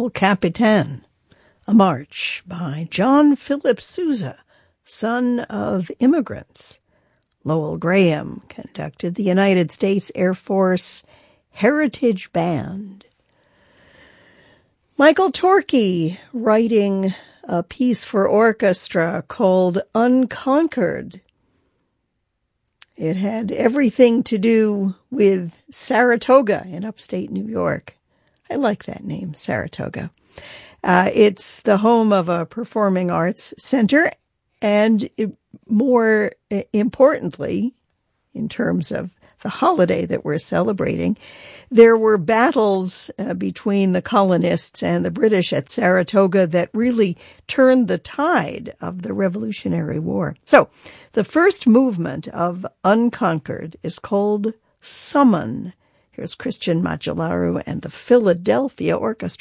Il Capitan, a march by John Philip Sousa, son of immigrants. Lowell Graham conducted the United States Air Force Heritage Band. Michael Torke writing a piece for orchestra called Unconquered. It had everything to do with Saratoga in upstate New York. I like that name, Saratoga. It's the home of a performing arts center, and more importantly, in terms of the holiday that we're celebrating, there were battles between the colonists and the British at Saratoga that really turned the tide of the Revolutionary War. So the first movement of Unconquered is called Summon. Here's Christian Macellaro and the Philadelphia Orchestra.